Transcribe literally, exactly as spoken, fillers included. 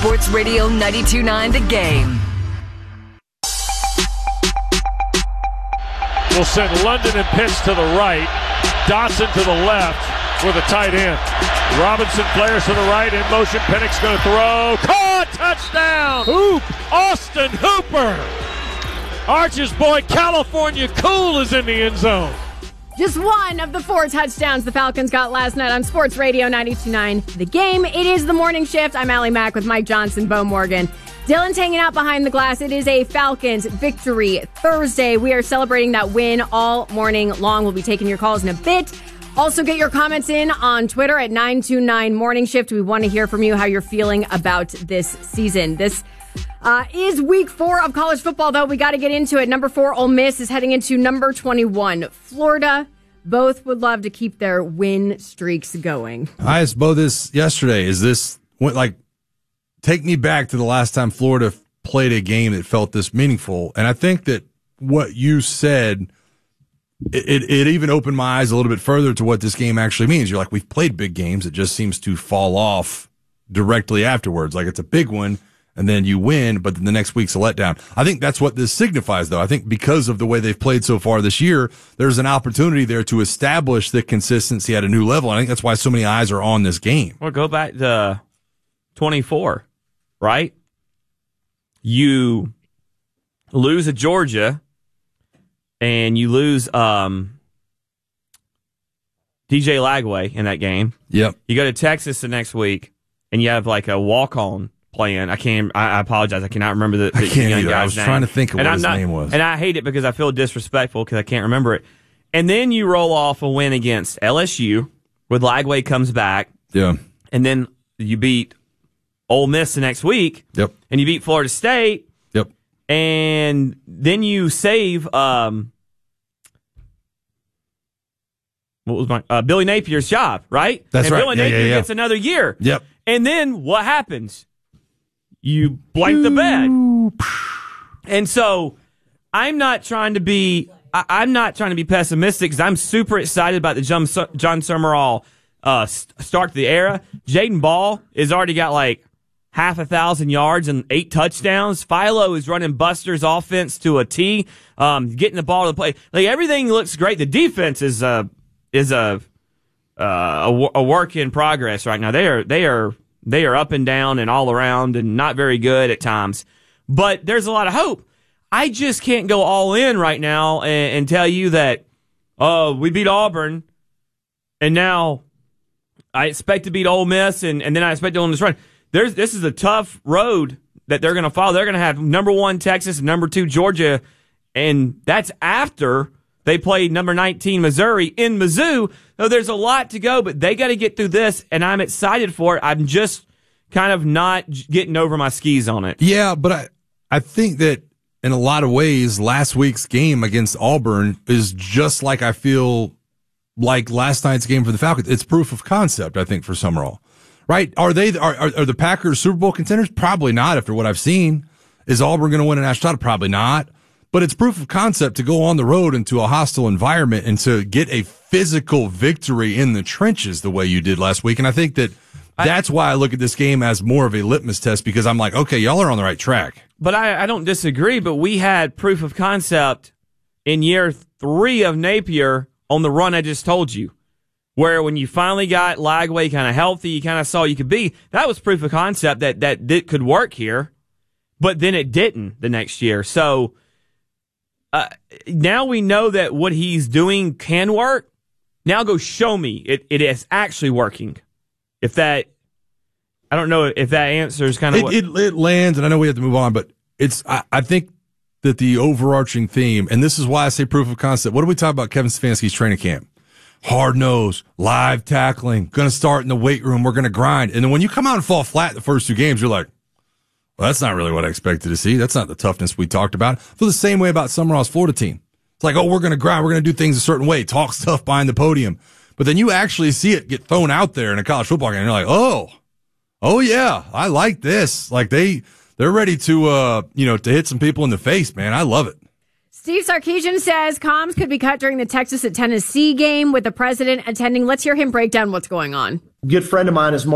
Sports Radio ninety-two point nine The Game. We'll send London and Pitts to the right. Dotson to the left with a tight end. Robinson players to the right. In motion. Penix going to throw. Caught! Touchdown! Hoop! Austin Hooper! Arch's boy, California Cool, is in the end zone. Just one of the four touchdowns the Falcons got last night on Sports Radio ninety-two point nine The Game. It is the morning shift. I'm Allie Mack with Mike Johnson, Bo Morgan. Dylan's hanging out behind the glass. It is a Falcons victory Thursday. We are celebrating that win all morning long. We'll be taking your calls in a bit. Also, get your comments in on Twitter at nine two nine Morning Shift. We want to hear from you how you're feeling about this season. This uh, is week four of college football, though. We got to get into it. Number four, Ole Miss, is heading into number twenty-one, Florida. Both would love to keep their win streaks going. I asked Bo this yesterday. Is this, like, take me back to the last time Florida played a game that felt this meaningful. And I think that what you said, it, it, it even opened my eyes a little bit further to what this game actually means. You're like, we've played big games. It just seems to fall off directly afterwards. Like, it's a big one, and then you win, but then the next week's a letdown. I think that's what this signifies, though. I think because of the way they've played so far this year, there's an opportunity there to establish the consistency at a new level. And I think that's why so many eyes are on this game. Well, go back to twenty-four. Right? You lose at Georgia, and you lose um, D J Lagway in that game. Yep. You go to Texas the next week, and you have like a walk-on playing. I can't. I, I apologize. I cannot remember the, the I can't young either. guy's I was name. trying to think of and what I'm his not, name was, and I hate it because I feel disrespectful because I can't remember it. And then you roll off a win against L S U, where Lagway comes back. Yeah. And then you beat Ole Miss the next week. Yep. And you beat Florida State. Yep. And then you save um, what was my uh, Billy Napier's job, right? That's and right. Billy Yeah, Napier yeah, yeah. gets another year. Yep. And then what happens? You blank the bed. And so I'm not trying to be I, I'm not trying to be pessimistic because I'm super excited about the John, John Summerall uh, start to the era. Jaden Ball has already got like half a thousand yards and eight touchdowns. Philo is running Buster's offense to a T, um, getting the ball to play. Like, everything looks great. The defense is a is a uh, a, a work in progress right now. They are they are they are up and down and all around and not very good at times. But there's a lot of hope. I just can't go all in right now and, and tell you that oh we beat Auburn and now I expect to beat Ole Miss and, and then I expect to win this run. There's, this is a tough road that they're going to follow. They're going to have number one Texas and number two Georgia, and that's after they play number nineteen Missouri in Mizzou. So there's a lot to go, but they got to get through this, and I'm excited for it. I'm just kind of not getting over my skis on it. Yeah, but I, I think that in a lot of ways, last week's game against Auburn is just like I feel like last night's game for the Falcons. It's proof of concept, I think, for Summerall. Right? Are they are, are are the Packers Super Bowl contenders? Probably not after what I've seen. Is Auburn going to win a national title? Probably not. But it's proof of concept to go on the road into a hostile environment and to get a physical victory in the trenches the way you did last week. And I think that that's why I look at this game as more of a litmus test, because I'm like, okay, y'all are on the right track. But I, I don't disagree, but we had proof of concept in year three of Napier on the run I just told you. Where when you finally got Lagway kind of healthy, you kind of saw you could be. That was proof of concept that that it could work here, but then it didn't the next year. So uh, now we know that what he's doing can work. Now go show me it, it is actually working. If that, I don't know if that answers kind of it, what. It, it lands, and I know we have to move on, but it's I, I think that the overarching theme, and this is why I say proof of concept. What do we talk about Kevin Stefanski's training camp? Hard nose, live tackling, going to start in the weight room, we're going to grind. And then when you come out and fall flat the first two games, you're like, well, that's not really what I expected to see. That's not the toughness we talked about. I feel the same way about Summerall's Florida team. It's like, oh, we're going to grind, we're going to do things a certain way, talk stuff behind the podium. But then you actually see it get thrown out there in a college football game, and you're like, oh, oh yeah, I like this. Like they, they're ready to, uh, you know, to hit some people in the face, man. I love it. Steve Sarkisian says comms could be cut during the Texas at Tennessee game with the president attending. Let's hear him break down what's going on. A good friend of mine is